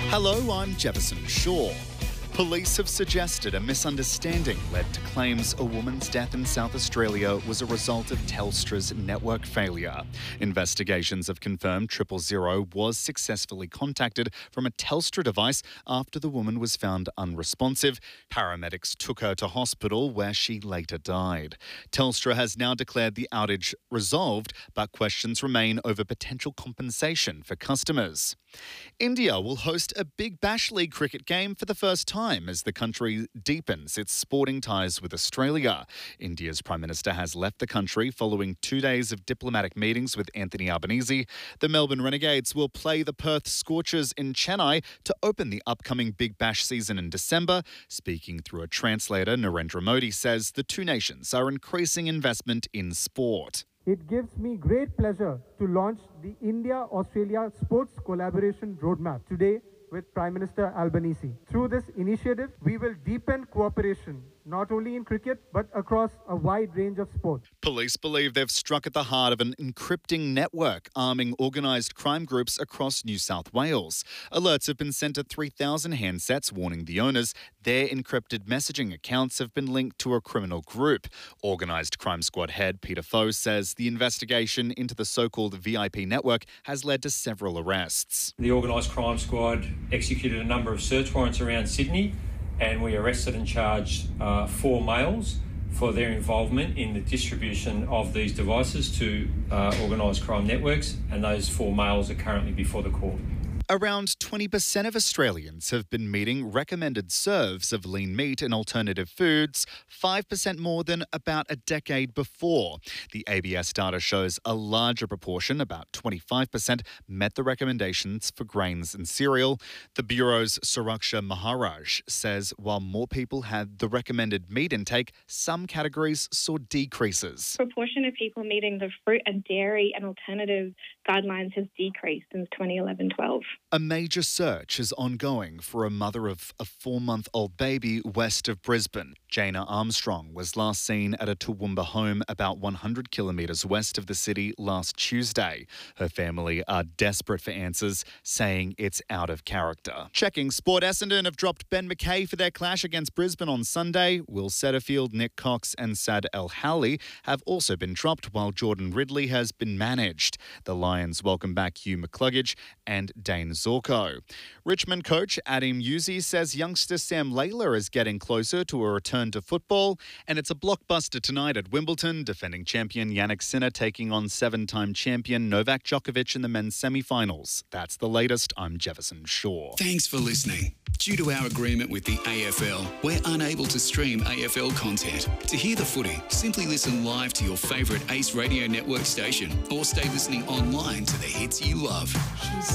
Hello, I'm Jefferson Shaw. Police have suggested a misunderstanding led to claims a woman's death in South Australia was a result of Telstra's network failure. Investigations have confirmed 000 was successfully contacted from a Telstra device after the woman was found unresponsive. Paramedics took her to hospital where she later died. Telstra has now declared the outage resolved, but questions remain over potential compensation for customers. India will host a Big Bash League cricket game for the first time as the country deepens its sporting ties with Australia. India's Prime Minister has left the country following 2 days of diplomatic meetings with Anthony Albanese. The Melbourne Renegades will play the Perth Scorchers in Chennai to open the upcoming Big Bash season in December. Speaking through a translator, Narendra Modi says the two nations are increasing investment in sport. It gives me great pleasure to launch the India-Australia Sports Collaboration Roadmap today with Prime Minister Albanese. Through this initiative, we will deepen cooperation not only in cricket but across a wide range of sports. Police believe they've struck at the heart of an encrypting network arming organised crime groups across New South Wales. Alerts have been sent to 3,000 handsets warning the owners their encrypted messaging accounts have been linked to a criminal group. Organised Crime Squad head Peter Foe says the investigation into the so-called VIP network has led to several arrests. The Organised Crime Squad executed a number of search warrants around Sydney, and we arrested and charged 4 males for their involvement in the distribution of these devices to organised crime networks, and those 4 males are currently before the court. Around 20% of Australians have been meeting recommended serves of lean meat and alternative foods, 5% more than about a decade before. The ABS data shows a larger proportion, about 25%, met the recommendations for grains and cereal. The Bureau's Suraksha Maharaj says while more people had the recommended meat intake, some categories saw decreases. The proportion of people meeting the fruit and dairy and alternative guidelines has decreased since 2011-12. A major search is ongoing for a mother of a 4-month-old baby west of Brisbane. Jana Armstrong was last seen at a Toowoomba home about 100 kilometres west of the city last Tuesday. Her family are desperate for answers, saying it's out of character. Checking sport, Essendon have dropped Ben McKay for their clash against Brisbane on Sunday. Will Setterfield, Nick Cox and Sad El Howley have also been dropped, while Jordan Ridley has been managed. The Lions welcome back Hugh McCluggage and Dane Zorko. Richmond coach Adam Yuzi says youngster Sam Layla is getting closer to a return to football, and it's a blockbuster tonight at Wimbledon. Defending champion Jannik Sinner taking on 7-time champion Novak Djokovic in the men's semi-finals. That's the latest. I'm Jefferson Shaw. Thanks for listening. Due to our agreement with the AFL, we're unable to stream AFL content. To hear the footy, simply listen live to your favourite Ace Radio Network station or stay listening online to the hits you love.